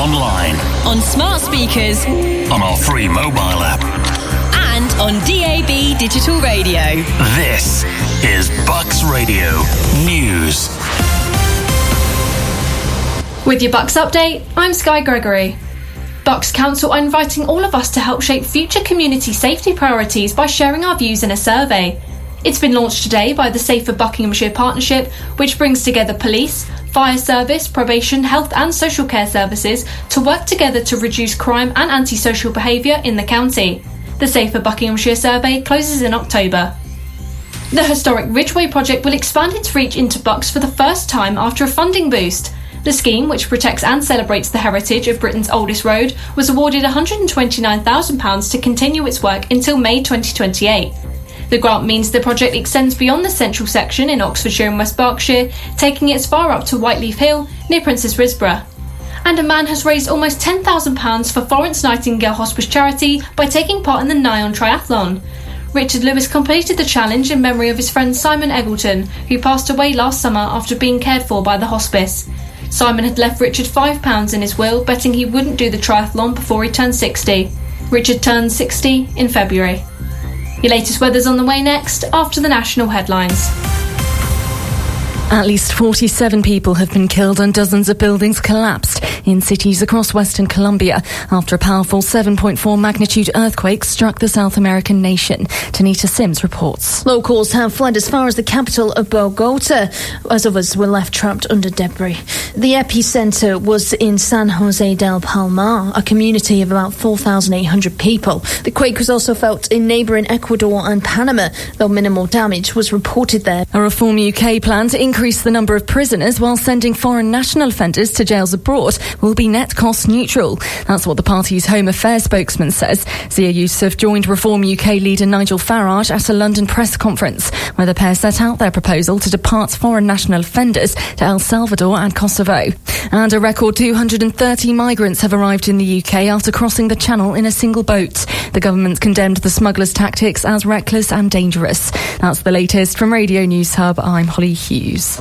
online, on smart speakers, on our free mobile app, and on DAB digital radio. This is Bucks Radio News. With your Bucks update, I'm Sky Gregory. Bucks Council are inviting all of us to help shape future community safety priorities by sharing our views in a survey. It's been launched today by the Safer Buckinghamshire Partnership, which brings together police, fire service, probation, health and social care services to work together to reduce crime and antisocial behaviour in the county. The Safer Buckinghamshire survey closes in October. The historic Ridgeway project will expand its reach into Bucks for the first time after a funding boost. The scheme, which protects and celebrates the heritage of Britain's oldest road, was awarded £129,000 to continue its work until May 2028. The grant means the project extends beyond the central section in Oxfordshire and West Berkshire, taking it as far up to Whiteleaf Hill, near Princess Risborough. And a man has raised almost £10,000 for Florence Nightingale Hospice Charity by taking part in the Nyon Triathlon. Richard Lewis completed the challenge in memory of his friend Simon Eggleton, who passed away last summer after being cared for by the hospice. Simon had left Richard £5 in his will, betting he wouldn't do the triathlon before he turned 60. Richard turned 60 in February. Your latest weather's on the way next, after the national headlines. At least 47 people have been killed and dozens of buildings collapsed in cities across Western Colombia after a powerful 7.4 magnitude earthquake struck the South American nation. Tanita Sims reports. Locals have fled as far as the capital of Bogota, as others were left trapped under debris. The epicenter was in San Jose del Palmar, a community of about 4,800 people. The quake was also felt in neighbouring Ecuador and Panama, though minimal damage was reported there. A Reform UK plan to increase the number of prisoners while sending foreign national offenders to jails abroad will be net cost neutral. That's what the party's Home Affairs spokesman says. Zia Youssef joined Reform UK leader Nigel Farage at a London press conference where the pair set out their proposal to depart foreign national offenders to El Salvador and Kosovo. And a record 230 migrants have arrived in the UK after crossing the Channel in a single boat. The government condemned the smugglers' tactics as reckless and dangerous. That's the latest from Radio News Hub. I'm Holly Hughes.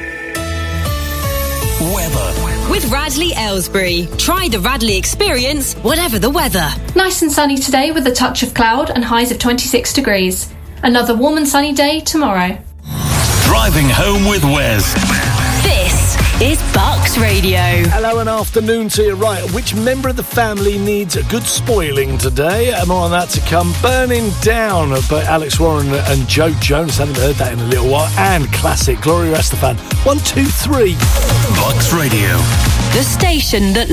Weather. With Radley Aylesbury. Try the Radley experience, whatever the weather. Nice and sunny today with a touch of cloud and highs of 26 degrees. Another warm and sunny day tomorrow. Driving home with Wes. This is Bucks Radio. Hello and afternoon to you. Right, which member of the family needs a good spoiling today? More on that to come. Burning Down by Alex Warren and Joe Jonas. Haven't heard that in a little while. And classic Gloria Estefan. 1, 2, 3. Bucks Radio. The station that